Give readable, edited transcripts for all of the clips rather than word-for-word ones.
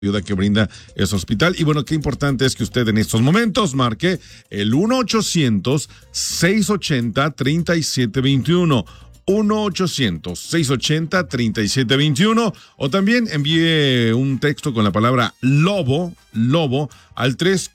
ayuda que brinda ese hospital. Y bueno, qué importante es que usted en estos momentos marque el 1-800-680-3721. 1-800-680-3721 o también envíe un texto con la palabra lobo al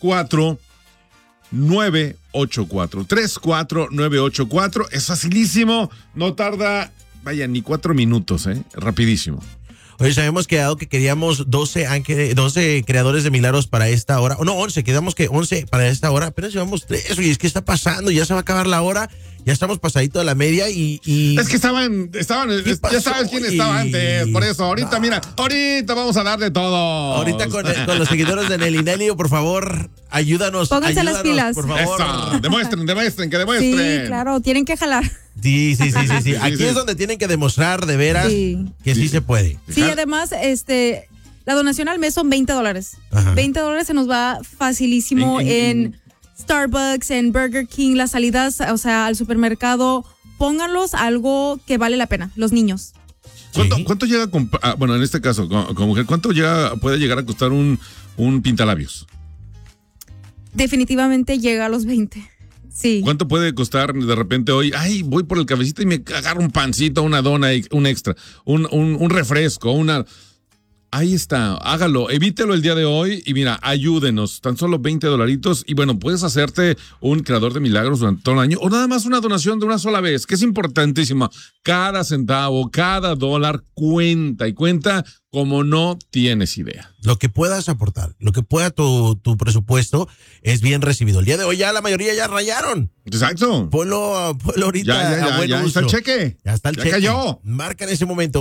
34984. 34984. Es facilísimo, no tarda, vaya, ni 4 minutos, rapidísimo. Oye, habíamos quedado que queríamos 12 creadores de milagros para esta hora. No, 11, quedamos que 11 para esta hora. Apenas llevamos 3. Oye, es que está pasando, ya se va a acabar la hora. Ya estamos pasadito de la media y... Es que estaban ya sabes quién estaba antes, por eso. Ahorita, mira, ahorita vamos a darle todo. Ahorita con los seguidores de Nelly Nelio, por favor, ayúdanos. Pónganse las pilas. Por favor. Eso, demuestren. Sí, claro, tienen que jalar. Sí. Aquí es donde tienen que demostrar de veras que sí se puede. Sí, además, la donación al mes son $20. Ajá. $20 se nos va facilísimo en Starbucks, en Burger King, las salidas, o sea, al supermercado. Pónganlos algo que vale la pena, los niños. ¿Cuánto llega bueno, en este caso, como mujer, cuánto puede llegar a costar un pintalabios? Definitivamente llega a los 20. Sí. ¿Cuánto puede costar de repente hoy? Ay, voy por el cafecito y me agarro un pancito, una dona, un extra, un refresco, Ahí está, hágalo, evítelo el día de hoy y mira, ayúdenos, tan solo $20 y bueno, puedes hacerte un creador de milagros durante todo el año o nada más una donación de una sola vez, que es importantísimo. Cada centavo, cada dólar cuenta y cuenta como no tienes idea. Lo que puedas aportar, lo que pueda tu presupuesto es bien recibido. El día de hoy ya la mayoría ya rayaron. Exacto. Ponlo ahorita. Ya está el cheque. Ya está el cheque. Cayó. Marca en ese momento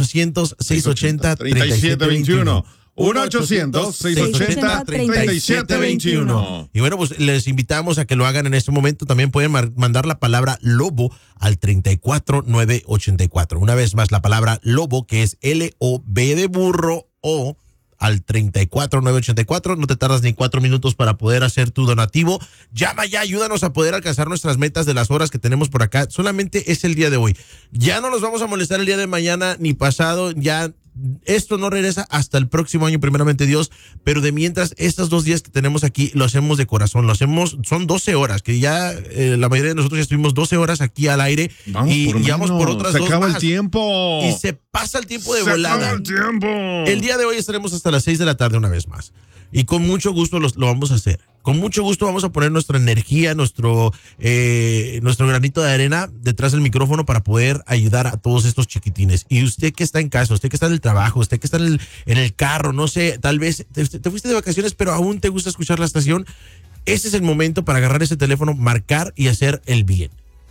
1-800-680-3721. 1-800-680-3721. Y bueno, pues les invitamos a que lo hagan en este momento. También pueden mandar la palabra lobo al 34984. Una vez más, la palabra lobo, que es L-O-B de burro, o al 34984. No te tardas ni 4 minutos para poder hacer tu donativo. Llama ya, ayúdanos a poder alcanzar nuestras metas de las horas que tenemos por acá. Solamente es el día de hoy. Ya no nos vamos a molestar el día de mañana ni pasado. Ya esto no regresa hasta el próximo año, primeramente Dios, pero de mientras, estos 2 días que tenemos aquí, lo hacemos de corazón, son 12 horas, que ya la mayoría de nosotros ya estuvimos 12 horas aquí al aire, vamos por otras 2 más. Se acaba el tiempo. Y se pasa el tiempo de volada. Se acaba el tiempo. El día de hoy estaremos hasta las 6 de la tarde una vez más. Y con mucho gusto lo vamos a hacer. Con mucho gusto vamos a poner nuestra energía, nuestro granito de arena detrás del micrófono para poder ayudar a todos estos chiquitines. Y usted que está en casa, usted que está en el trabajo, usted que está en el carro, no sé, tal vez te fuiste de vacaciones, pero aún te gusta escuchar la estación. Ese es el momento para agarrar ese teléfono, marcar y hacer el bien.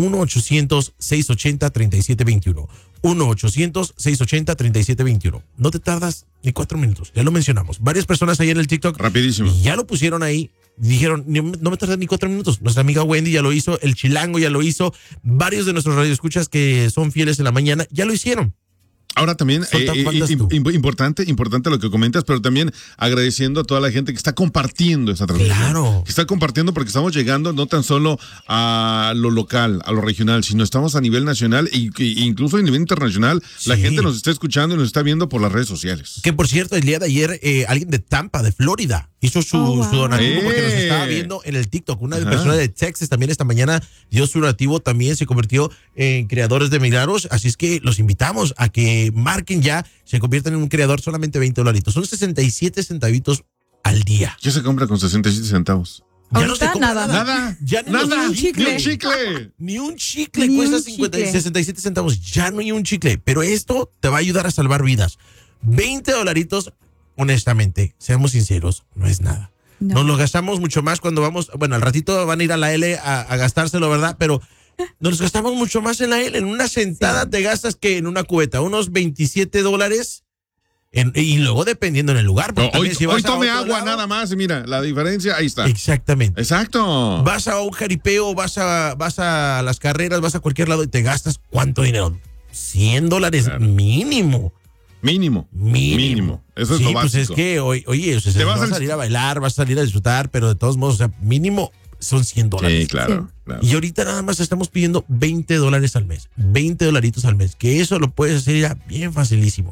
1-800-680-3721. 1-800-680-3721. No te tardas ni 4 minutos. Ya lo mencionamos. Varias personas ahí en el TikTok. Rapidísimo. Ya lo pusieron ahí. Dijeron, no me tardas ni 4 minutos. Nuestra amiga Wendy ya lo hizo. El Chilango ya lo hizo. Varios de nuestros radioescuchas que son fieles en la mañana ya lo hicieron. Ahora también, importante lo que comentas, pero también agradeciendo a toda la gente que está compartiendo esta transmisión. Claro. Que está compartiendo porque estamos llegando no tan solo a lo local, a lo regional, sino estamos a nivel nacional e incluso a nivel internacional. Sí. La gente nos está escuchando y nos está viendo por las redes sociales. Que por cierto, el día de ayer, alguien de Tampa, de Florida, hizo su donativo porque nos estaba viendo en el TikTok. Una persona de Texas también esta mañana dio su donativo, también se convirtió en creadores de milagros. Así es que los invitamos a que marquen ya, se conviertan en un creador, solamente $20. Son 67 centavitos al día. ¿Qué se compra con 67 centavos? Ya no se compra nada. Ya nada. Ni un chicle. Ni un chicle cuesta 67 centavos. Ya no hay un chicle. Pero esto te va a ayudar a salvar vidas. $20, honestamente, seamos sinceros, no es nada. No. Nos lo gastamos mucho más cuando vamos, bueno, al ratito van a ir a la L a gastárselo, ¿verdad? Pero nos gastamos mucho más en la L. En una sentada te gastas que en una cubeta, unos $27. Y luego dependiendo en el lugar. Hoy tome agua nada más y mira, la diferencia ahí está. Exactamente. Exacto. Vas a un jaripeo, vas a las carreras, vas a cualquier lado y te gastas ¿cuánto dinero? $100 claro. Mínimo. Eso es lo básico. Pues es que, oye, vas a salir a bailar, vas a salir a disfrutar, pero de todos modos, o sea, mínimo son $100. Sí, claro. Y ahorita nada más estamos pidiendo $20 al mes. $20 al mes. Que eso lo puedes hacer ya bien facilísimo.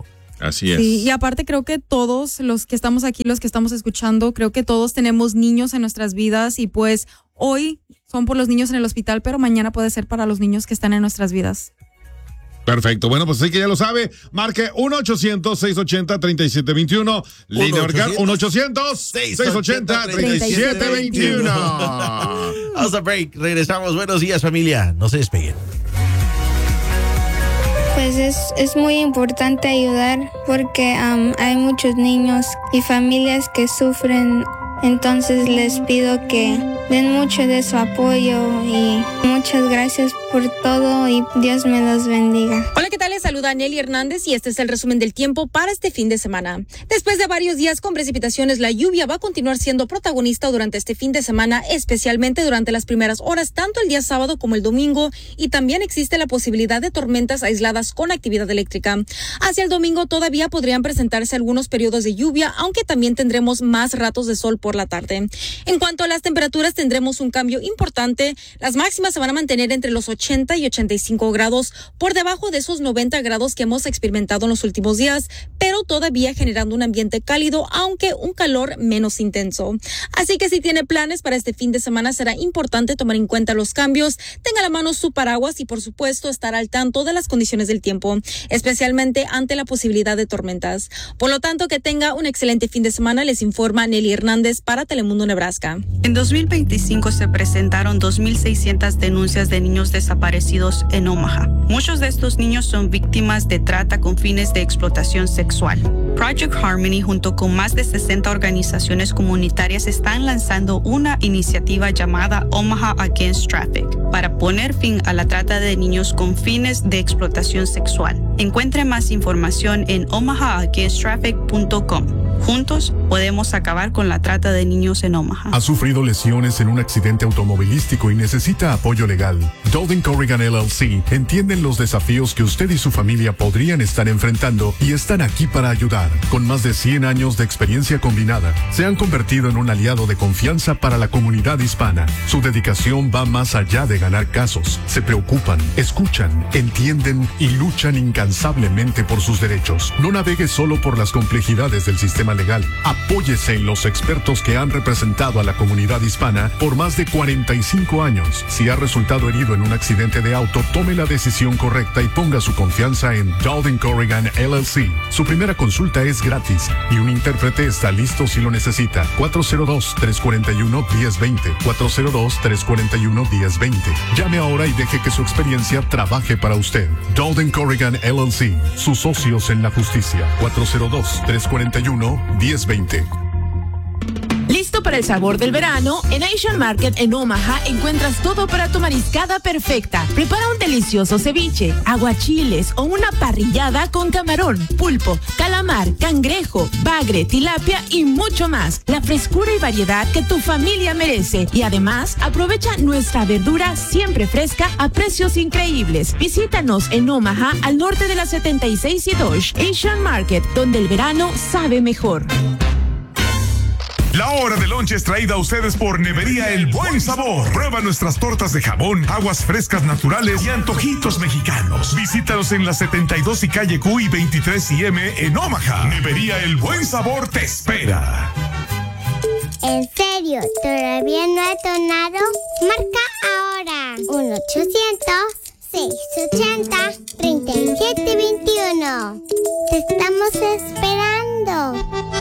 Así es. Sí, y aparte creo que todos los que estamos aquí, los que estamos escuchando, creo que todos tenemos niños en nuestras vidas y pues hoy son por los niños en el hospital, pero mañana puede ser para los niños que están en nuestras vidas. Perfecto. Bueno, pues así que ya lo sabe. Marque 1-800-680-3721. Línea Orcar 1-800-680-3721. Vamos a break. Regresamos. Buenos días, familia. No se despeguen. Pues es muy importante ayudar porque hay muchos niños y familias que sufren. Entonces les pido que den mucho de su apoyo y muchas gracias por todo y Dios me los bendiga. Hola, ¿qué tal? Les saluda Nelly Hernández y este es el resumen del tiempo para este fin de semana. Después de varios días con precipitaciones, la lluvia va a continuar siendo protagonista durante este fin de semana, especialmente durante las primeras horas, tanto el día sábado como el domingo, y también existe la posibilidad de tormentas aisladas con actividad eléctrica. Hacia el domingo todavía podrían presentarse algunos periodos de lluvia, aunque también tendremos más ratos de sol por la tarde. En cuanto a las temperaturas, tendremos un cambio importante. Las máximas se van a mantener entre los 80 y 85 grados, por debajo de esos 90 grados que hemos experimentado en los últimos días, pero todavía generando un ambiente cálido, aunque un calor menos intenso. Así que si tiene planes para este fin de semana, será importante tomar en cuenta los cambios, tenga a la mano su paraguas y por supuesto estar al tanto de las condiciones del tiempo, especialmente ante la posibilidad de tormentas. Por lo tanto, que tenga un excelente fin de semana, les informa Nelly Hernández para Telemundo Nebraska. En 2025 se presentaron 2,600 denuncias de niños desaparecidos en Omaha. Muchos de estos niños son víctimas de trata con fines de explotación sexual. Project Harmony, junto con más de 60 organizaciones comunitarias, están lanzando una iniciativa llamada Omaha Against Traffic para poner fin a la trata de niños con fines de explotación sexual. Encuentre más información en omahaagainsttraffic.com. Juntos podemos acabar con la trata de niños en Omaha. ¿Ha sufrido lesiones en un accidente automovilístico y necesita apoyo legal? Dowden Corrigan LLC entienden los desafíos que usted y su familia podrían estar enfrentando y están aquí para ayudar. Con más de 100 años de experiencia combinada, se han convertido en un aliado de confianza para la comunidad hispana. Su dedicación va más allá de ganar casos. Se preocupan, escuchan, entienden y luchan incansablemente por sus derechos. No navegue solo por las complejidades del sistema legal. Apóyese en los expertos que han representado a la comunidad hispana por más de 45 años. Si ha resultado herido en un accidente de auto, tome la decisión correcta y ponga su confianza en Dowden Corrigan LLC. Su primera consulta es gratis y un intérprete está listo si lo necesita. 402-341-1020. 402-341-1020. Llame ahora y deje que su experiencia trabaje para usted. Dowden Corrigan LLC. Sus socios en la justicia. 402-341-1020. ¿Listo para el sabor del verano? En Asian Market en Omaha encuentras todo para tu mariscada perfecta. Prepara un delicioso ceviche, aguachiles o una parrillada con camarón, pulpo, calamar, cangrejo, bagre, tilapia y mucho más. La frescura y variedad que tu familia merece. Y además, aprovecha nuestra verdura siempre fresca a precios increíbles. Visítanos en Omaha, al norte de la 76 y Dodge. Asian Market, donde el verano sabe mejor. La hora de lunch es traída a ustedes por Nevería El Buen Sabor. Prueba nuestras tortas de jabón, aguas frescas naturales y antojitos mexicanos. Visítanos en la 72 y calle Q y 23 IM en Omaha. Nevería El Buen Sabor te espera. ¿En serio? ¿Todavía no ha donado? Marca ahora. 1-800-680-3721. Te estamos esperando.